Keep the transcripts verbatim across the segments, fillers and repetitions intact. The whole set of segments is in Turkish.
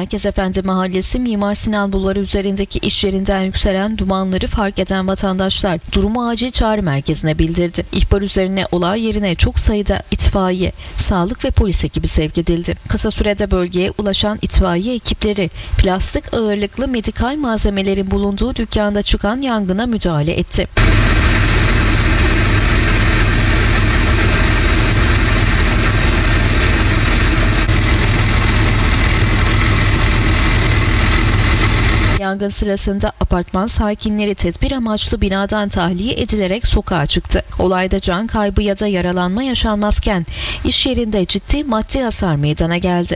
Merkezefendi Mahallesi Mimar Sinan Bulvarı üzerindeki iş yerinden yükselen dumanları fark eden vatandaşlar durumu acil çağrı merkezine bildirdi. İhbar üzerine olay yerine çok sayıda itfaiye, sağlık ve polis ekibi sevk edildi. Kısa sürede bölgeye ulaşan itfaiye ekipleri plastik ağırlıklı medikal malzemelerin bulunduğu dükkanda çıkan yangına müdahale etti. Yangın sırasında apartman sakinleri tedbir amaçlı binadan tahliye edilerek sokağa çıktı. Olayda can kaybı ya da yaralanma yaşanmazken iş yerinde ciddi maddi hasar meydana geldi.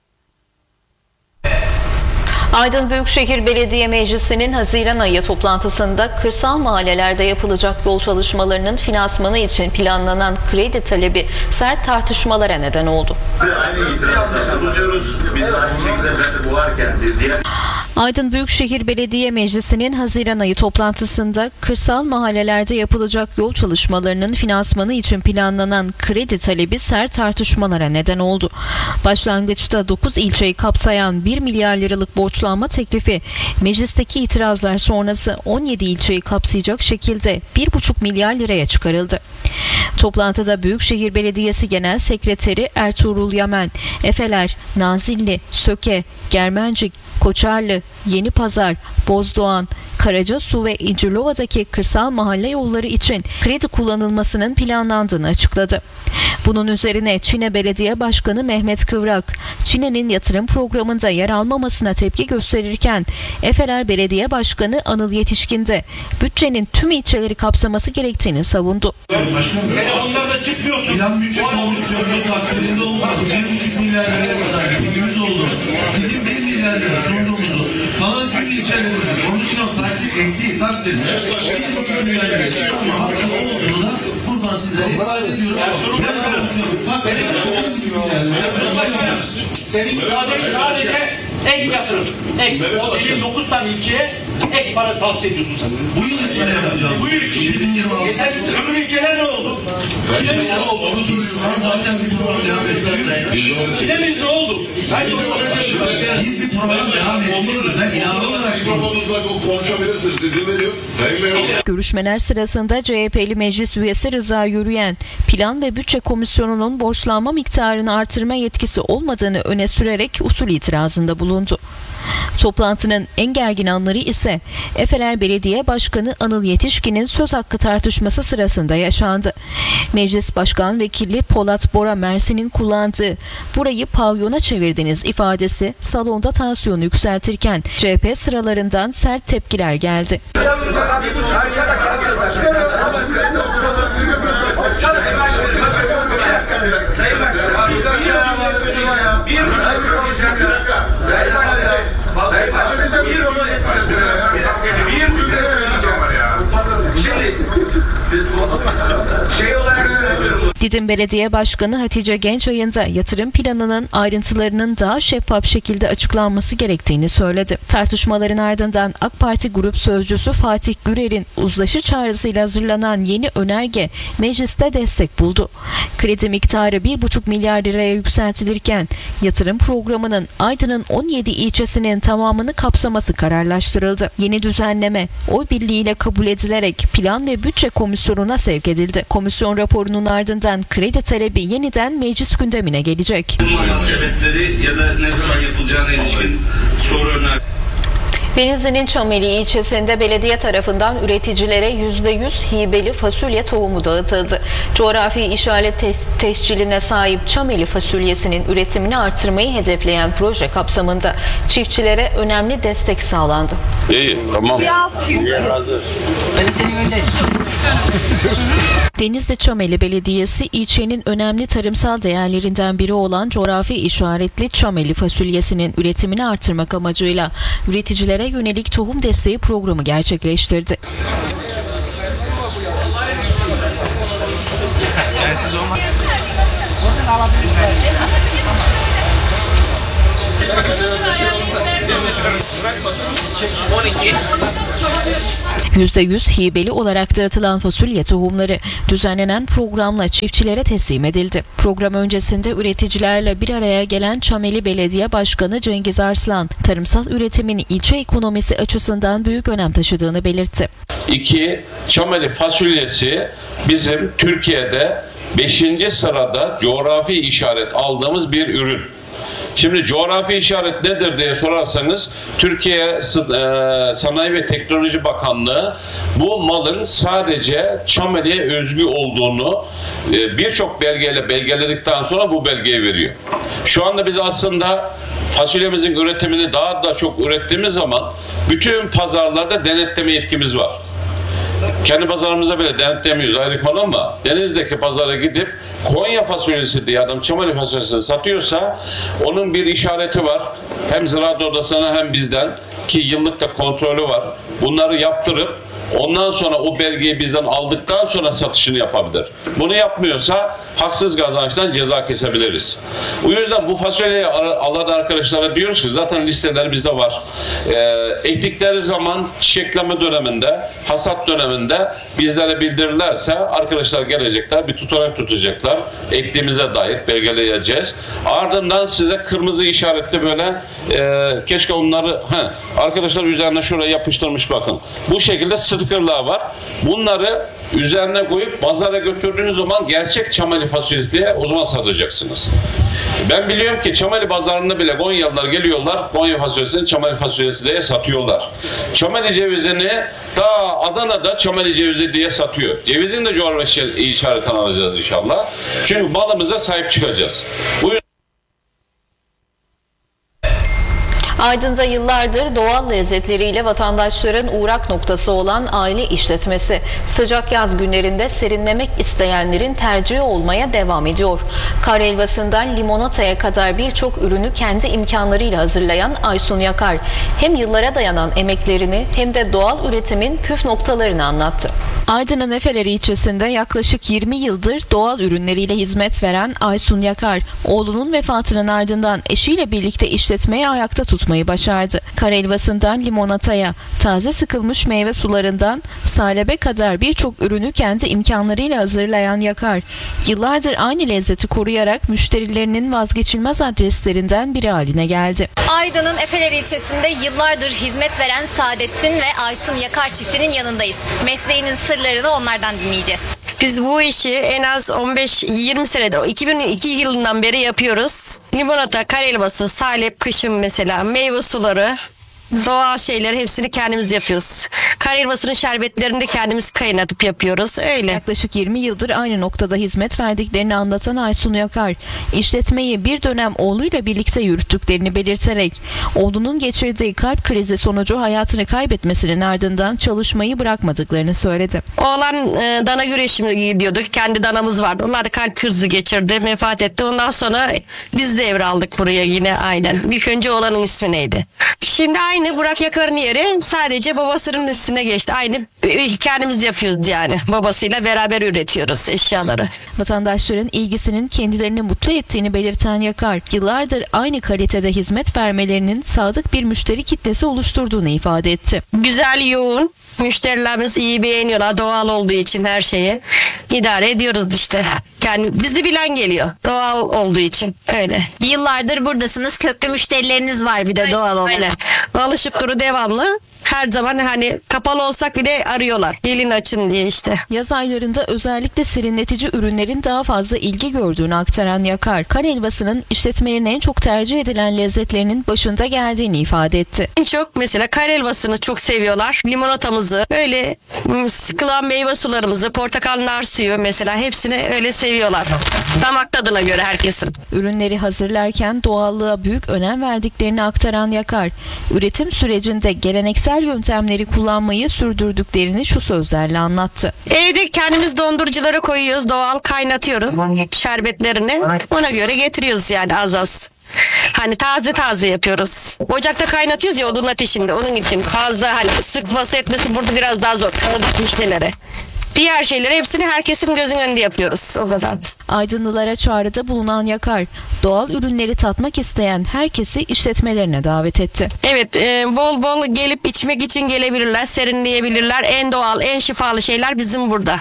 Aydın Büyükşehir Belediye Meclisi'nin Haziran ayı toplantısında kırsal mahallelerde yapılacak yol çalışmalarının finansmanı için planlanan kredi talebi sert tartışmalara neden oldu. Aydın Büyükşehir Belediye Meclisi'nin Haziran ayı toplantısında kırsal mahallelerde yapılacak yol çalışmalarının finansmanı için planlanan kredi talebi sert tartışmalara neden oldu. Başlangıçta dokuz ilçeyi kapsayan bir milyar liralık borçlanma teklifi meclisteki itirazlar sonrası on yedi ilçeyi kapsayacak şekilde bir buçuk milyar liraya çıkarıldı. Toplantıda Büyükşehir Belediyesi Genel Sekreteri Ertuğrul Yamen, Efeler, Nazilli, Söke, Germencik, Koçarlı, Yenipazar, Bozdoğan, Karacasu ve İncirlova'daki kırsal mahalle yolları için kredi kullanılmasının planlandığını açıkladı. Bunun üzerine Çine Belediye Başkanı Mehmet Kıvrak, Çine'nin yatırım programında yer almamasına tepki gösterirken, Efeler Belediye Başkanı Anıl Yetişkin de bütçenin tüm ilçeleri kapsaması gerektiğini savundu. Başkanım, telefonlarda çıkmıyorsun. Plan bütçe komisyonu takdirinde olmadı. bir buçuk milyar liraya kadar gittiğimiz oldu. Bizim bir milyar lira sunduğumuzu kalan tüm ilçelerimizi komisyon takdir ettiği takdirde bir buçuk milyar liraya çıkarma hakkı olduğuna buradan sizlere ifade ediyorum. Ben komisyonu takdir ettiğim bir buçuk milyar liraya senin sadece, sadece ek yatırım. Ek. O için dokuz tane ilçeye ek para tavsiye ediyorsun sen. Bu yıl için yapacağım. Bu yıl için. iki bin yirmi altı. E sen öbür ilçeler ne oldu? Çile'miz ne oldu? Onu soruyorum. Zaten bir program devam ediyoruz. Çile'miz ne oldu? Biz bir program devam ediyoruz. Ben ilave olarak mikrofonunuzla konuşabilirsiniz. İzin veriyor. Görüşmeler sırasında C H P'li meclis üyesi Rıza Yürüyen, Plan ve Bütçe Komisyonu'nun borçlanma miktarını artırma yetkisi olmadığını öne sürerek usul itirazında bulundu. Toplantının en gergin anları ise Efeler Belediye Başkanı Anıl Yetişkin'in söz hakkı tartışması sırasında yaşandı. Meclis Başkan Vekili Polat Bora Mersin'in kullandığı "burayı pavyona çevirdiniz" ifadesi salonda tansiyonu yükseltirken C H P sıralarından sert tepkiler geldi. Didim Belediye Başkanı Hatice Gençay'ın da yatırım planının ayrıntılarının daha şeffaf şekilde açıklanması gerektiğini söyledi. Tartışmaların ardından AK Parti Grup Sözcüsü Fatih Gürer'in uzlaşı çağrısıyla hazırlanan yeni önerge mecliste destek buldu. Kredi miktarı bir buçuk milyar liraya yükseltilirken yatırım programının Aydın'ın on yedi ilçesinin tamamını kapsaması kararlaştırıldı. Yeni düzenleme oy birliğiyle kabul edilerek Plan ve Bütçe Komisyonu'na sevk edildi. Komisyon raporunun ardından kredi talebi yeniden meclis gündemine gelecek. Sebepleri ya da ne zaman yapılacağına ilişkin soru öner. Denizli'nin Çameli ilçesinde belediye tarafından üreticilere yüzde yüz hibeli fasulye tohumu dağıtıldı. Coğrafi işaret tes- tesciline sahip Çameli fasulyesinin üretimini artırmayı hedefleyen proje kapsamında çiftçilere önemli destek sağlandı. İyi, tamam. Denizli Çameli Belediyesi ilçenin önemli tarımsal değerlerinden biri olan coğrafi işaretli Çameli fasulyesinin üretimini artırmak amacıyla üreticilere yönelik tohum desteği programı gerçekleştirdi. Siz olmak. Oradan alabilirsiniz. yüzde yüz hibeli olarak dağıtılan fasulye tohumları düzenlenen programla çiftçilere teslim edildi. Program öncesinde üreticilerle bir araya gelen Çameli Belediye Başkanı Cengiz Arslan, tarımsal üretimin ilçe ekonomisi açısından büyük önem taşıdığını belirtti. İki, Çameli fasulyesi bizim Türkiye'de beşinci sırada coğrafi işaret aldığımız bir ürün. Şimdi coğrafi işaret nedir diye sorarsanız Türkiye Sanayi ve Teknoloji Bakanlığı bu malın sadece Çameli'ye özgü olduğunu birçok belgeyle belgeledikten sonra bu belgeyi veriyor. Şu anda biz aslında fasulyemizin üretimini daha da çok ürettiğimiz zaman bütün pazarlarda denetleme yetkimiz var. Kendi pazarımıza bile denetlemiyoruz ayrı konu ama Denizli'deki pazara gidip Konya fasulyesi diye adam Çameli fasulyesini satıyorsa onun bir işareti var. Hem Ziraat Odası'na hem bizden ki yıllık da kontrolü var. Bunları yaptırıp ondan sonra o belgeyi bizden aldıktan sonra satışını yapabilir. Bunu yapmıyorsa haksız kazançtan ceza kesebiliriz. O yüzden bu fasulyeyi alan arkadaşlara diyoruz ki zaten listeler bizde var. Ee, ektikleri zaman çiçekleme döneminde, hasat döneminde bizlere bildirirlerse arkadaşlar gelecekler, bir tutanak tutacaklar. Ektiğimize dair belgeleyeceğiz. Ardından size kırmızı işaretli böyle e, keşke onları he, arkadaşlar üzerine şuraya yapıştırmış bakın. Bu şekilde stickerlar var. Bunları üzerine koyup pazara götürdüğünüz zaman gerçek Çameli fasulyesi diye o zaman satacaksınız. Ben biliyorum ki Çameli pazarında bile Konyalılar geliyorlar, Konya fasulyesini Çameli fasulyesi diye satıyorlar. Çameli cevizini daha Adana'da Çameli cevizi diye satıyor. Cevizin de coğrafi işaretini alacağız inşallah. Çünkü malımıza sahip çıkacağız. Bu Aydın'da yıllardır doğal lezzetleriyle vatandaşların uğrak noktası olan aile işletmesi, sıcak yaz günlerinde serinlemek isteyenlerin tercihi olmaya devam ediyor. Kar helvasından limonataya kadar birçok ürünü kendi imkanlarıyla hazırlayan Aysun Yakar, hem yıllara dayanan emeklerini hem de doğal üretimin püf noktalarını anlattı. Aydın'ın Efeleri ilçesinde yaklaşık yirmi yıldır doğal ürünleriyle hizmet veren Aysun Yakar, oğlunun vefatının ardından eşiyle birlikte işletmeyi ayakta tutmayı başardı. Kar helvasından limonataya, taze sıkılmış meyve sularından salebe kadar birçok ürünü kendi imkanlarıyla hazırlayan Yakar, yıllardır aynı lezzeti koruyarak müşterilerinin vazgeçilmez adreslerinden biri haline geldi. Aydın'ın Efeleri ilçesinde yıllardır hizmet veren Saadettin ve Aysun Yakar çiftinin yanındayız. Mesleğinin sırlarını onlardan dinleyeceğiz. Biz bu işi en az on beş yirmi senedir, iki bin iki yılından beri yapıyoruz. Limonata, kar helvası, salep, kışın mesela, meyve suları, doğal şeyleri hepsini kendimiz yapıyoruz. Kar helvasının şerbetlerini de kendimiz kaynatıp yapıyoruz. Öyle. Yaklaşık yirmi yıldır aynı noktada hizmet verdiklerini anlatan Aysun Yakar, işletmeyi bir dönem oğluyla birlikte yürüttüklerini belirterek, oğlunun geçirdiği kalp krizi sonucu hayatını kaybetmesinin ardından çalışmayı bırakmadıklarını söyledi. Oğlan e, dana güreşine gidiyorduk. Kendi danamız vardı. Onlar da kalp krizi geçirdi, vefat etti. Ondan sonra biz devraldık buraya yine aynen. İlk önce oğlanın ismi neydi? Şimdi aynı Burak Yakar'ın yeri sadece babasının üstüne geçti. Aynı kendimiz yapıyoruz yani. Babasıyla beraber üretiyoruz eşyaları. Vatandaşların ilgisinin kendilerini mutlu ettiğini belirten Yakar, yıllardır aynı kalitede hizmet vermelerinin sadık bir müşteri kitlesi oluşturduğunu ifade etti. Güzel, yoğun. Müşterilerimiz iyi beğeniyorlar. Doğal olduğu için her şeyi idare ediyoruz işte. Yani bizi bilen geliyor. Doğal olduğu için. Öyle. Yıllardır buradasınız. Köklü müşterileriniz var bir de doğal olarak. Aynen. Alışıp duru devamlı. Her zaman hani kapalı olsak bile arıyorlar. Gelin açın diye işte. Yaz aylarında özellikle serinletici ürünlerin daha fazla ilgi gördüğünü aktaran Yakar, kar helvasının işletmenin en çok tercih edilen lezzetlerinin başında geldiğini ifade etti. En çok mesela kar helvasını çok seviyorlar. Limonatamızı, öyle sıkılan meyve sularımızı, portakal, nar suyu mesela hepsini öyle seviyorlar. Damak tadına göre herkesin. Ürünleri hazırlarken doğallığa büyük önem verdiklerini aktaran Yakar, üretim sürecinde geleneksel yöntemleri kullanmayı sürdürdüklerini şu sözlerle anlattı. Evde kendimiz donduruculara koyuyoruz, doğal kaynatıyoruz şerbetlerini. Ona göre getiriyoruz yani az az. Hani taze taze yapıyoruz. Ocakta kaynatıyoruz ya odun ateşinde, onun için fazla hani sıkması etmesi burada biraz daha zor. Tanıdık müşterilere. Diğer şeyleri hepsini herkesin gözünün önünde yapıyoruz. O kadar. Aydınlılara çağrıda bulunan Yakar, doğal ürünleri tatmak isteyen herkesi işletmelerine davet etti. Evet, e, bol bol gelip içmek için gelebilirler, serinleyebilirler. En doğal, en şifalı şeyler bizim burada.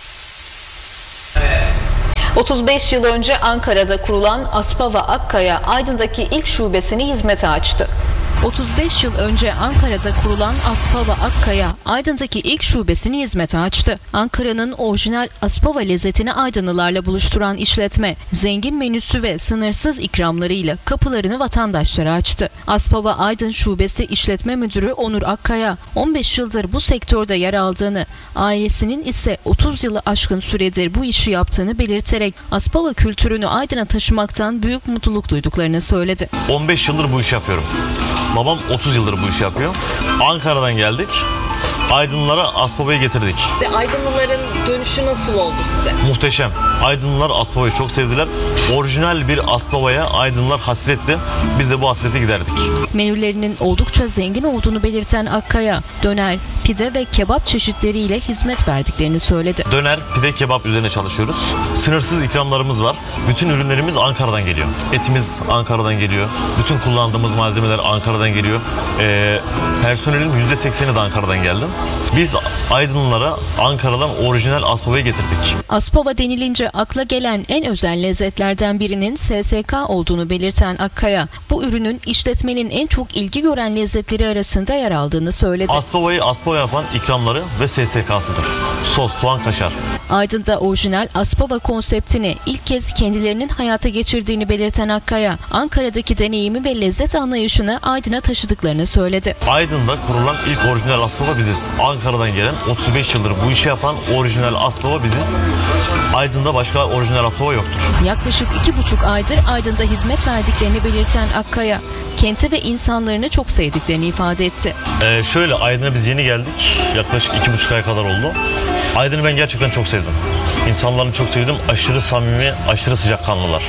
otuz beş yıl önce Ankara'da kurulan Aspava Akkaya, Aydın'daki ilk şubesini hizmete açtı. otuz beş yıl önce Ankara'da kurulan Aspava Akkaya, Aydın'daki ilk şubesini hizmete açtı. Ankara'nın orijinal Aspava lezzetini Aydınlılarla buluşturan işletme, zengin menüsü ve sınırsız ikramlarıyla kapılarını vatandaşlara açtı. Aspava Aydın Şubesi İşletme Müdürü Onur Akkaya, on beş yıldır bu sektörde yer aldığını, ailesinin ise otuz yılı aşkın süredir bu işi yaptığını belirterek Aspava kültürünü Aydın'a taşımaktan büyük mutluluk duyduklarını söyledi. on beş yıldır bu işi yapıyorum. Babam otuz yıldır bu işi yapıyor. Ankara'dan geldik. Aydınlılara Aspava'yı getirdik. Ve Aydınlıların dönüşü nasıl oldu size? Muhteşem. Aydınlılar Aspava'yı çok sevdiler. Orijinal bir Aspava'ya Aydınlılar hasretti. Biz de bu hasrete giderdik. Menülerinin oldukça zengin olduğunu belirten Akkaya, döner, pide ve kebap çeşitleriyle hizmet verdiklerini söyledi. Döner, pide, kebap üzerine çalışıyoruz. Sınırsız ikramlarımız var. Bütün ürünlerimiz Ankara'dan geliyor. Etimiz Ankara'dan geliyor. Bütün kullandığımız malzemeler Ankara'dan geliyor. Ee, personelin yüzde sekseni de Ankara'dan geldi. Biz Aydınlılara Ankara'dan orijinal Aspava'yı getirdik. Aspava denilince akla gelen en özel lezzetlerden birinin S S K olduğunu belirten Akkaya, bu ürünün işletmenin en çok ilgi gören lezzetleri arasında yer aldığını söyledi. Aspava'yı Aspava yapan ikramları ve S S K'sıdır. Sos, soğan, kaşar. Aydın'da orijinal Aspava konseptini ilk kez kendilerinin hayata geçirdiğini belirten Akkaya, Ankara'daki deneyimi ve lezzet anlayışını Aydın'a taşıdıklarını söyledi. Aydın'da kurulan ilk orijinal Aspava biziz. Ankara'dan gelen otuz beş yıldır bu işi yapan orijinal Aspava biziz. Aydın'da başka orijinal Aspava yoktur. Yaklaşık iki buçuk aydır Aydın'da hizmet verdiklerini belirten Akkaya, kenti ve insanlarını çok sevdiklerini ifade etti. Ee, şöyle Aydın'a biz yeni geldik. Yaklaşık iki buçuk ay kadar oldu. Aydın'ı ben gerçekten çok sevdim. İnsanlarını çok sevdim. Aşırı samimi, aşırı sıcakkanlılar.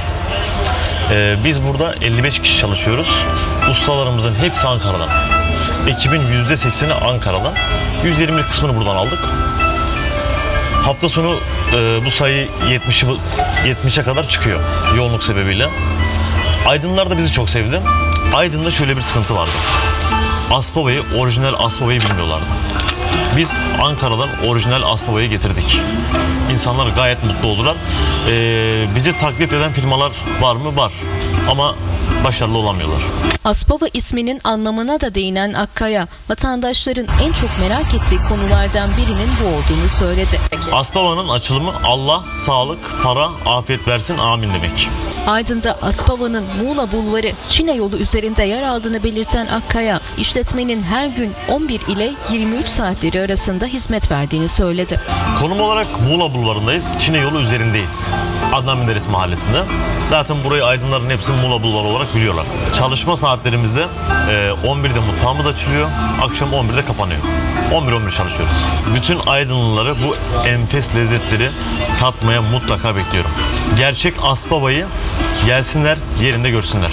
Ee, biz burada elli beş kişi çalışıyoruz. Ustalarımızın hepsi Ankara'dan. Ekibin yüzde sekseni Ankara'dan. yüz yirmi kısmını buradan aldık. Hafta sonu e, bu sayı yetmişe kadar çıkıyor yoğunluk sebebiyle. Aydınlılar da bizi çok sevdi. Aydın'da şöyle bir sıkıntı vardı. Aspava'yı, orijinal Aspava'yı bilmiyorlardı. Biz Ankara'dan orijinal Aspava'yı getirdik. İnsanlar gayet mutlu oldular. Ee, bizi taklit eden firmalar var mı? Var. Ama başarılı olamıyorlar. Aspava isminin anlamına da değinen Akkaya, vatandaşların en çok merak ettiği konulardan birinin bu olduğunu söyledi. Aspava'nın açılımı Allah, sağlık, para, afiyet versin, amin demek. Aydın'da Aspava'nın Muğla Bulvarı, Çine yolu üzerinde yer aldığını belirten Akkaya, işletmenin her gün on bir ile yirmi üç saatleri arasında hizmet verdiğini söyledi. Konum olarak Muğla Bulvarı'ndayız, Çine yolu üzerindeyiz. Adnan Menderes Mahallesi'nde. Zaten burayı Aydınların hepsi Muğla Bulvarı olarak biliyorlar. Çalışma saatlerimizde on birde mutfağımız açılıyor, akşam on birde kapanıyor. on bir on bir çalışıyoruz. Bütün Aydınlıları bu enfes lezzetleri tatmaya mutlaka bekliyorum. Gerçek Aspava'yı gelsinler, yerinde görsünler.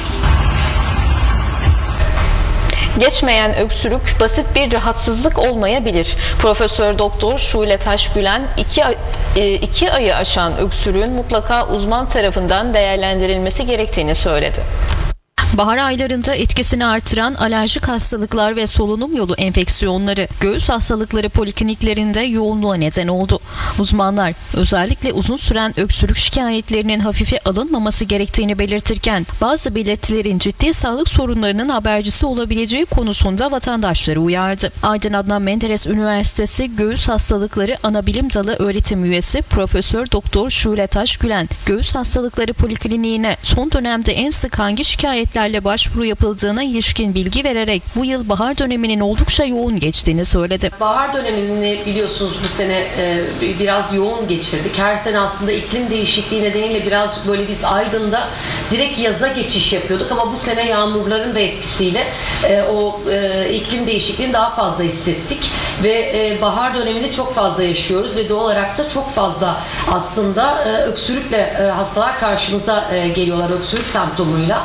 Geçmeyen öksürük basit bir rahatsızlık olmayabilir. Profesör Doktor Şule Taşgülen iki, ay, iki ayı aşan öksürüğün mutlaka uzman tarafından değerlendirilmesi gerektiğini söyledi. Bahar aylarında etkisini artıran alerjik hastalıklar ve solunum yolu enfeksiyonları göğüs hastalıkları polikliniklerinde yoğunluğa neden oldu. Uzmanlar özellikle uzun süren öksürük şikayetlerinin hafife alınmaması gerektiğini belirtirken bazı belirtilerin ciddi sağlık sorunlarının habercisi olabileceği konusunda vatandaşları uyardı. Aydın Adnan Menderes Üniversitesi Göğüs Hastalıkları Anabilim Dalı öğretim üyesi Profesör Doktor Şule Taşgülen, göğüs hastalıkları polikliniğine son dönemde en sık hangi şikayetler başvuru yapıldığına ilişkin bilgi vererek bu yıl bahar döneminin oldukça yoğun geçtiğini söyledi. Bahar dönemini biliyorsunuz bu sene e, biraz yoğun geçirdik. Her sene aslında iklim değişikliği nedeniyle biraz böyle biz Aydın'da direkt yaza geçiş yapıyorduk ama bu sene yağmurların da etkisiyle e, o e, iklim değişikliğini daha fazla hissettik ve e, bahar dönemini çok fazla yaşıyoruz ve doğal olarak da çok fazla aslında e, öksürükle e, hastalar karşımıza e, geliyorlar, öksürük semptomuyla.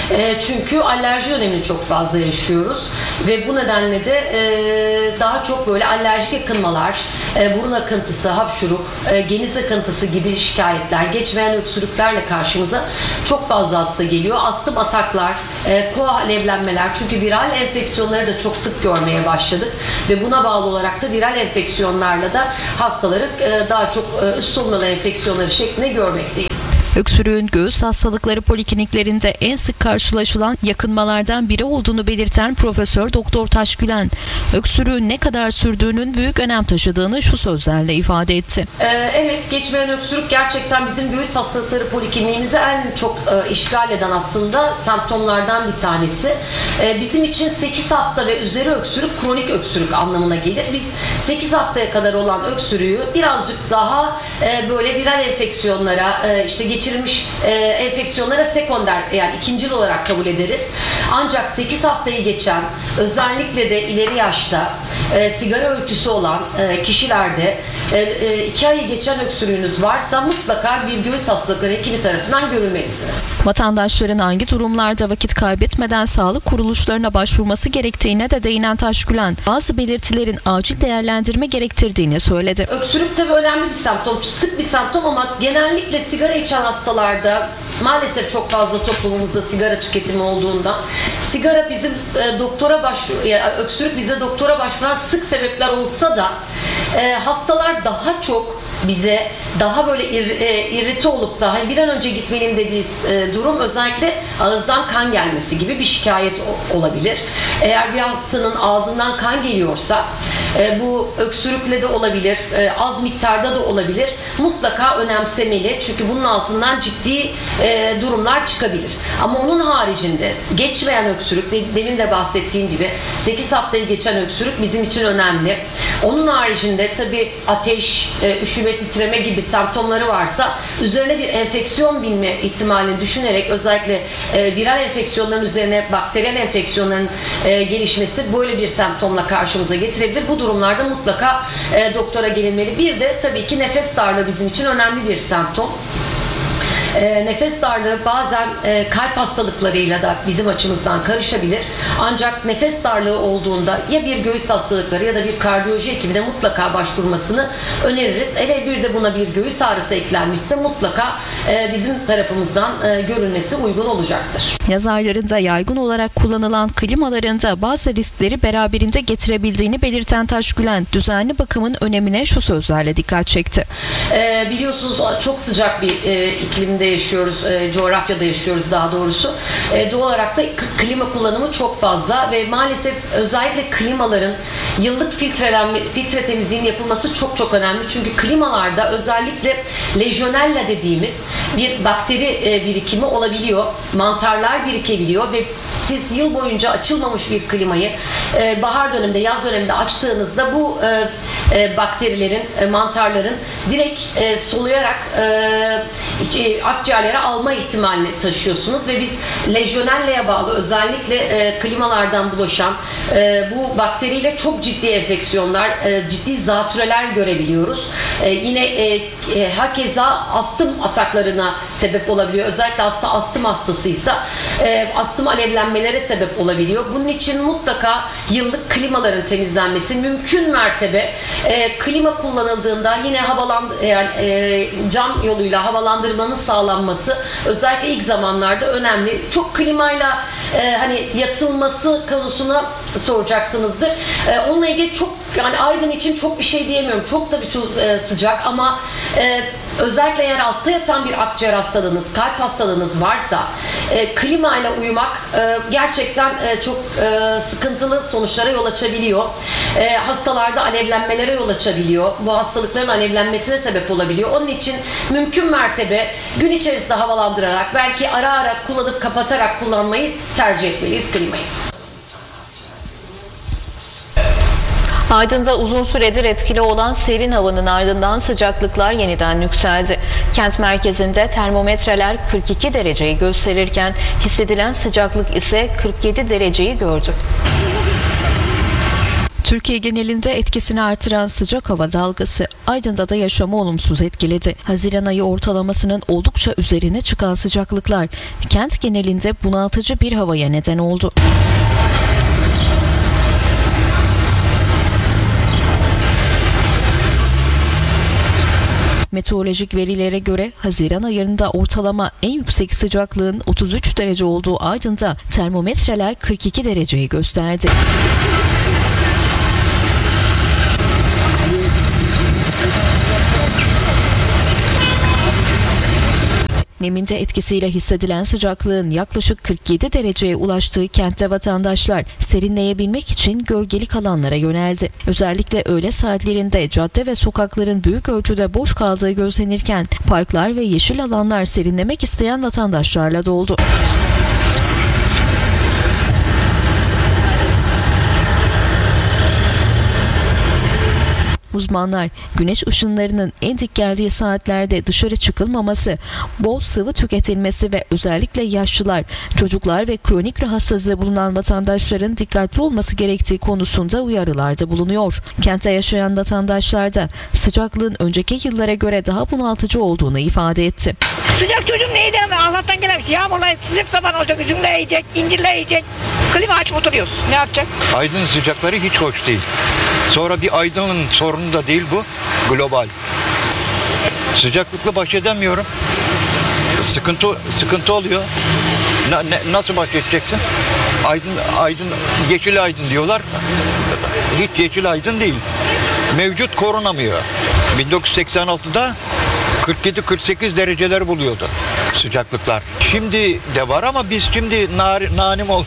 E, çünkü alerji dönemini çok fazla yaşıyoruz ve bu nedenle de e, daha çok böyle alerjik yakınmalar, e, burun akıntısı, hapşuruk, e, geniz akıntısı gibi şikayetler, geçmeyen öksürüklerle karşımıza çok fazla hasta geliyor. Astım ataklar, e, koa alevlenmeler, çünkü viral enfeksiyonları da çok sık görmeye başladık ve buna bağlı olarak da viral enfeksiyonlarla da hastaları e, daha çok e, üst solunum enfeksiyonları şeklinde görmekteyiz. Öksürüğün göğüs hastalıkları polikliniklerinde en sık karşılaşılan yakınmalardan biri olduğunu belirten Profesör Doktor Taşgülen, öksürüğün ne kadar sürdüğünün büyük önem taşıdığını şu sözlerle ifade etti. Ee, evet, geçmeyen öksürük gerçekten bizim göğüs hastalıkları polikliniğimizi en çok e, işgal eden aslında semptomlardan bir tanesi. E, bizim için sekiz hafta ve üzeri öksürük kronik öksürük anlamına gelir. Biz sekiz haftaya kadar olan öksürüğü birazcık daha e, böyle viral enfeksiyonlara, e, işte geçirilmiş e, enfeksiyonlara sekonder, yani ikincil olarak kabul ederiz. Ancak sekiz haftayı geçen, özellikle de ileri yaşta e, sigara öyküsü olan e, kişilerde e, e, iki ayı geçen öksürüğünüz varsa mutlaka bir göğüs hastalıkları hekimi tarafından görülmelisiniz. Vatandaşların hangi durumlarda vakit kaybetmeden sağlık kuruluşlarına başvurması gerektiğine de değinen Taşgülen, bazı belirtilerin acil değerlendirme gerektirdiğini söyledi. Öksürük tabii önemli bir semptom, sık bir semptom ama genellikle sigara içen hastalarda maalesef çok fazla toplumumuzda sigara tüketimi olduğundan sigara bizim e, doktora başvur, yani öksürük bize doktora başvuran sık sebepler olsa da e, hastalar daha çok bize daha böyle ir, e, irrite olup da hani bir an önce gitmeliyim dediği e, durum özellikle ağızdan kan gelmesi gibi bir şikayet o, olabilir. Eğer bir hastanın ağzından kan geliyorsa e, bu öksürükle de olabilir, e, az miktarda da olabilir. Mutlaka önemsemeli, çünkü bunun altından ciddi e, durumlar çıkabilir. Ama onun haricinde geçmeyen öksürük, de, demin de bahsettiğim gibi sekiz haftayı geçen öksürük bizim için önemli. Onun haricinde tabii ateş, e, üşüme, titreme gibi semptomları varsa üzerine bir enfeksiyon binme ihtimalini düşünerek özellikle e, viral enfeksiyonların üzerine bakteriyel enfeksiyonların e, gelişmesi böyle bir semptomla karşımıza getirebilir. Bu durumlarda mutlaka e, doktora gelinmeli. Bir de tabii ki nefes darlığı bizim için önemli bir semptom. E, nefes darlığı bazen e, kalp hastalıklarıyla da bizim açımızdan karışabilir. Ancak nefes darlığı olduğunda ya bir göğüs hastalıkları ya da bir kardiyoloji hekimine mutlaka başvurmasını öneririz. Hele bir de buna bir göğüs ağrısı eklenmişse mutlaka e, bizim tarafımızdan e, görülmesi uygun olacaktır. Yaz aylarında yaygın olarak kullanılan klimaların da bazı riskleri beraberinde getirebildiğini belirten Taşgülen, düzenli bakımın önemine şu sözlerle dikkat çekti. E, biliyorsunuz çok sıcak bir e, iklimde yaşıyoruz, e, coğrafyada yaşıyoruz daha doğrusu. E, doğal olarak da klima kullanımı çok fazla ve maalesef özellikle klimaların yıllık filtrelenme, filtre temizliğinin yapılması çok çok önemli. Çünkü klimalarda özellikle Legionella dediğimiz bir bakteri e, birikimi olabiliyor. Mantarlar birikebiliyor ve siz yıl boyunca açılmamış bir klimayı e, bahar döneminde, yaz döneminde açtığınızda bu e, e, bakterilerin, e, mantarların direkt e, soluyarak e, akciğerlere alma ihtimalini taşıyorsunuz ve biz Legionella'ya bağlı özellikle e, klimalardan bulaşan e, bu bakteriyle çok ciddi enfeksiyonlar, e, ciddi zatüreler görebiliyoruz. E, yine e, e, hakeza astım ataklarına sebep olabiliyor. Özellikle hasta astım hastasıysa e, astım alevlenmelere sebep olabiliyor. Bunun için mutlaka yıllık klimaların temizlenmesi, mümkün mertebe e, klima kullanıldığında yine havaland yani e, cam yoluyla havalandırmanın sağlanması özellikle ilk zamanlarda önemli. Çok klimayla e, hani yatılması konusuna soracaksınızdır. E, onunla ilgili çok, yani Aydın için çok bir şey diyemiyorum. Çok tabii çok e, sıcak ama e, özellikle eğer altta yatan bir akciğer hastalığınız, kalp hastalığınız varsa e, klimayla uyumak e, gerçekten e, çok e, sıkıntılı sonuçlara yol açabiliyor. E, hastalarda alevlenmelere yol açabiliyor. Bu hastalıkların alevlenmesine sebep olabiliyor. Onun için mümkün mertebe gün içerisinde havalandırarak, belki ara ara kullanıp kapatarak kullanmayı tercih etmeliyiz klimayı. Aydın'da uzun süredir etkili olan serin havanın ardından sıcaklıklar yeniden yükseldi. Kent merkezinde termometreler kırk iki dereceyi gösterirken hissedilen sıcaklık ise kırk yedi dereceyi gördü. Türkiye genelinde etkisini artıran sıcak hava dalgası Aydın'da da yaşamı olumsuz etkiledi. Haziran ayı ortalamasının oldukça üzerine çıkan sıcaklıklar kent genelinde bunaltıcı bir havaya neden oldu. Meteorolojik verilere göre Haziran ayında ortalama en yüksek sıcaklığın otuz üç derece olduğu Aydın'da termometreler kırk iki dereceyi gösterdi. Neminde etkisiyle hissedilen sıcaklığın yaklaşık kırk yedi dereceye ulaştığı kentte vatandaşlar serinleyebilmek için gölgelik alanlara yöneldi. Özellikle öğle saatlerinde cadde ve sokakların büyük ölçüde boş kaldığı gözlenirken parklar ve yeşil alanlar serinlemek isteyen vatandaşlarla doldu. Uzmanlar, güneş ışınlarının en dik geldiği saatlerde dışarı çıkılmaması, bol sıvı tüketilmesi ve özellikle yaşlılar, çocuklar ve kronik rahatsızlığı bulunan vatandaşların dikkatli olması gerektiği konusunda uyarılarda bulunuyor. Kentte yaşayan vatandaşlar da sıcaklığın önceki yıllara göre daha bunaltıcı olduğunu ifade etti. Sıcak çocuğum neydi? Allah'tan gelemiş. Yağmurla sıcak zaman olacak, üzümle yiyecek, incirle yiyecek. Klima açıp oturuyoruz. Ne yapacak? Aydın sıcakları hiç hoş değil. Sonra bir Aydın'ın sorunu da değil bu, global. Sıcaklıkla baş edemiyorum. Sıkıntı sıkıntı oluyor. Na, ne, nasıl baş edeceksin? Aydın, aydın, yeşil aydın diyorlar. Hiç yeşil aydın değil. Mevcut korunamıyor. bin dokuz yüz seksen altıda kırk yedi kırk sekiz dereceler buluyordu sıcaklıklar. Şimdi de var ama biz şimdi nar, nanim olduk.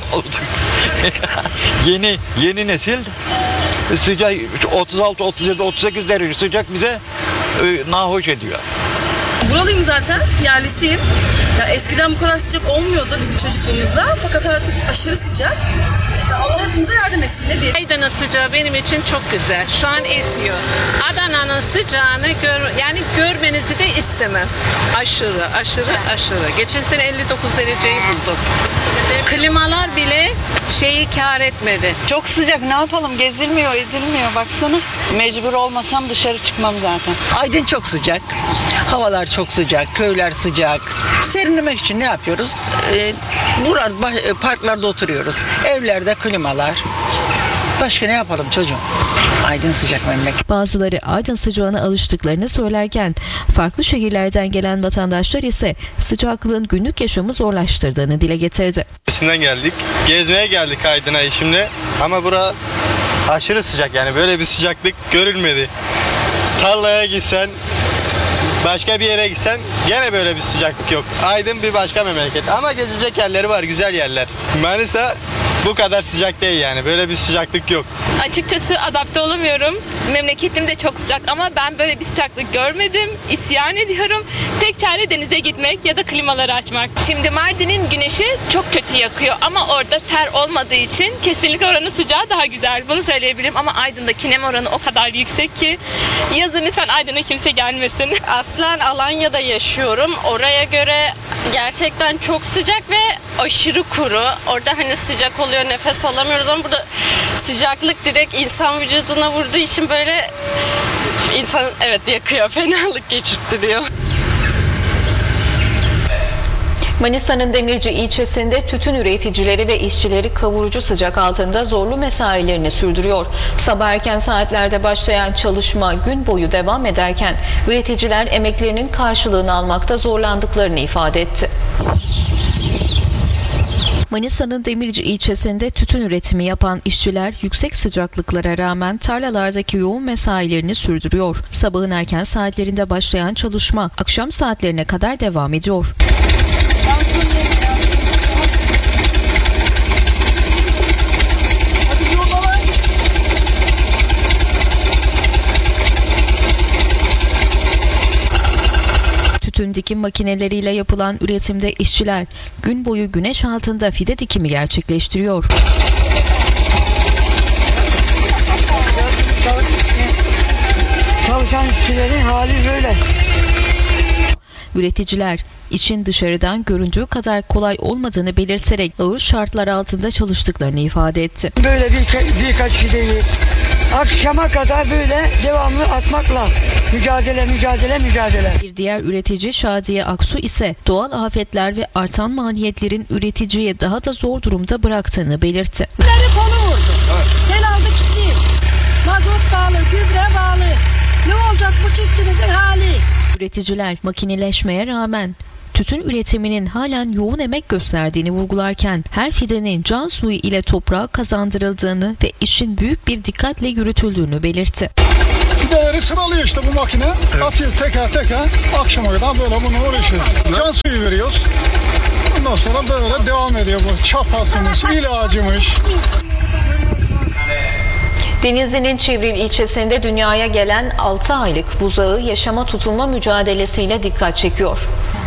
yeni yeni nesil sıcak otuz altı otuz yedi otuz sekiz derece sıcak bize e, nahoş ediyor. Buralıyım zaten, yerlisiyim. Ya eskiden bu kadar sıcak olmuyordu bizim çocukluğumuzda. Fakat artık aşırı sıcak. Ya Allah hepimize yardım etsin, ne diyeyim. Aydın'ın sıcağı benim için çok güzel. Şu an esiyor. Adana'nın sıcağını gör, yani görmenizi de istemem. Aşırı, aşırı, aşırı. Geçen sene elli dokuz dereceyi bulduk. Klimalar bile şeyi kâr etmedi. Çok sıcak, ne yapalım, gezilmiyor edilmiyor baksana. Mecbur olmasam dışarı çıkmam zaten. Aydın çok sıcak, havalar çok sıcak, köyler sıcak. Serinlemek için ne yapıyoruz? Ee, burada parklarda oturuyoruz, evlerde klimalar. Başka ne yapalım çocuğum? Aydın sıcak memleket. Bazıları Aydın sıcağına alıştıklarını söylerken farklı şehirlerden gelen vatandaşlar ise sıcaklığın günlük yaşamı zorlaştırdığını dile getirdi. Şimdiden geldik. Gezmeye geldik Aydın'a şimdi. Ama bura aşırı sıcak, yani böyle bir sıcaklık görülmedi. Tarlaya gitsen, başka bir yere gitsen gene böyle bir sıcaklık yok. Aydın bir başka memleket ama gezecek yerleri var, güzel yerler. Manisa bu kadar sıcak değil, yani böyle bir sıcaklık yok. Açıkçası adapte olamıyorum. Memleketim de çok sıcak ama ben böyle bir sıcaklık görmedim. İsyan ediyorum. Tek çare denize gitmek ya da klimaları açmak. Şimdi Mardin'in güneşi çok kötü yakıyor ama orada ter olmadığı için kesinlikle oranın sıcağı daha güzel. Bunu söyleyebilirim ama Aydın'daki nem oranı o kadar yüksek ki yazın lütfen Aydın'a kimse gelmesin. Aslen Alanya'da yaşıyorum. Oraya göre gerçekten çok sıcak ve aşırı kuru. Orada hani sıcak oluyor, nefes alamıyoruz ama burada sıcaklık direkt insan vücuduna vurduğu için böyle insan evet yakıyor, fenalık geçirttiriyor. Manisa'nın Demirci ilçesinde tütün üreticileri ve işçileri kavurucu sıcak altında zorlu mesailerini sürdürüyor. Sabah erken saatlerde başlayan çalışma gün boyu devam ederken üreticiler emeklerinin karşılığını almakta zorlandıklarını ifade etti. Manisa'nın Demirci ilçesinde tütün üretimi yapan işçiler yüksek sıcaklıklara rağmen tarlalardaki yoğun mesailerini sürdürüyor. Sabahın erken saatlerinde başlayan çalışma akşam saatlerine kadar devam ediyor. Tütün dikim makineleriyle yapılan üretimde işçiler gün boyu güneş altında fide dikimi gerçekleştiriyor. Çalışan işçilerin hali böyle. Üreticiler için dışarıdan göründüğü kadar kolay olmadığını belirterek ağır şartlar altında çalıştıklarını ifade etti. Böyle bir, birkaç fideyi Akşama kadar böyle devamlı atmakla mücadele, mücadele, mücadele. Bir diğer üretici Şadiye Aksu ise doğal afetler ve artan maliyetlerin üreticiye daha da zor durumda bıraktığını belirtti. Leri kolu vurdu. Sel aldı gitti. Mazot bağlı, gübre bağlı. Ne olacak bu çiftçimizin hali? Üreticiler makineleşmeye rağmen tütün üretiminin halen yoğun emek gösterdiğini vurgularken her fidenin can suyu ile toprağa kazandırıldığını ve işin büyük bir dikkatle yürütüldüğünü belirtti. Fideleri sıralıyor işte bu makine. Evet. Atıyor teker teker. Akşama kadar böyle bunu uğraşıyoruz. Can suyu veriyoruz. Ondan sonra böyle devam ediyor bu. Çapasıymış, ilacıymış. Denizli'nin Çivril ilçesinde dünyaya gelen altı aylık buzağı yaşama tutunma mücadelesiyle dikkat çekiyor.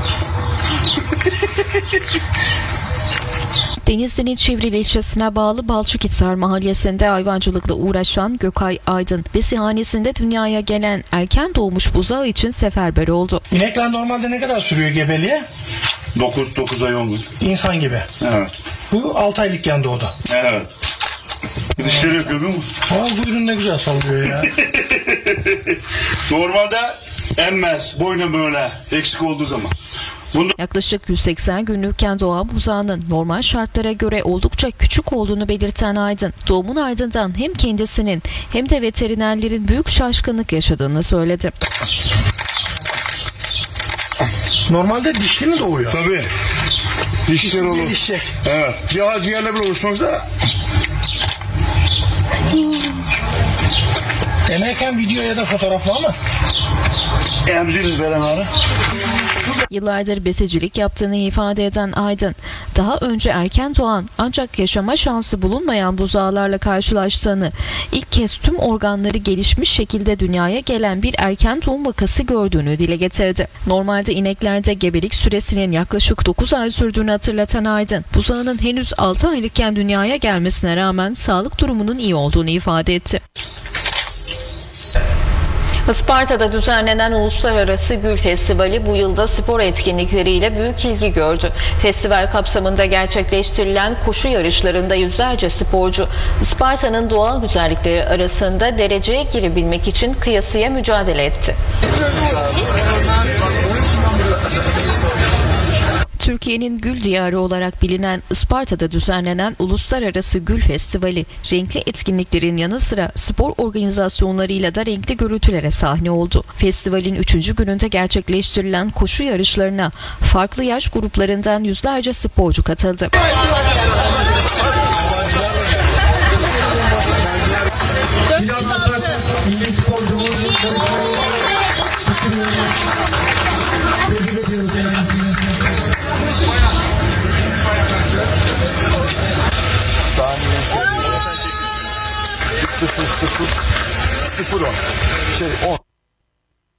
Denizli'nin Çivril ilçesine bağlı Balçıkhisar mahallesinde hayvancılıkla uğraşan Gökay Aydın, besihanesinde dünyaya gelen erken doğmuş buzağı için seferber oldu. İnekler normalde ne kadar sürüyor gebeliğe? dokuz dokuz ay on gün. İnsan gibi. Evet. Bu altı aylıkken doğdu. Evet. Dişleri yapıyor değil mi? Aa, bu ürün ne güzel sallıyor ya. Normalde emmez. Boynu böyle. Eksik olduğu zaman. Bunda... Yaklaşık yüz seksen günlükken doğan buzağının normal şartlara göre oldukça küçük olduğunu belirten Aydın, doğumun ardından hem kendisinin hem de veterinerlerin büyük şaşkınlık yaşadığını söyledi. Normalde dişli mi doğuyor? Tabii. Dişler olur. Dişecek. Evet. Ciğer, ciğerle bile oluşmakta. Emekken video ya da fotoğraf var mı? Emziriz beraber. Yıllardır besicilik yaptığını ifade eden Aydın, daha önce erken doğan ancak yaşama şansı bulunmayan buzağlarla karşılaştığını, ilk kez tüm organları gelişmiş şekilde dünyaya gelen bir erken doğum vakası gördüğünü dile getirdi. Normalde ineklerde gebelik süresinin yaklaşık dokuz ay sürdüğünü hatırlatan Aydın, buzağının henüz altı aylıkken dünyaya gelmesine rağmen sağlık durumunun iyi olduğunu ifade etti. Isparta'da düzenlenen Uluslararası Gül Festivali bu yılda spor etkinlikleriyle büyük ilgi gördü. Festival kapsamında gerçekleştirilen koşu yarışlarında yüzlerce sporcu Isparta'nın doğal güzellikleri arasında dereceye girebilmek için kıyasıya mücadele etti. Türkiye'nin gül diyarı olarak bilinen Isparta'da düzenlenen Uluslararası Gül Festivali, renkli etkinliklerin yanı sıra spor organizasyonlarıyla da renkli görüntülere sahne oldu. Festivalin üçüncü gününde gerçekleştirilen koşu yarışlarına farklı yaş gruplarından yüzlerce sporcu katıldı. Sıfır sıfır sıfır on. Şey on.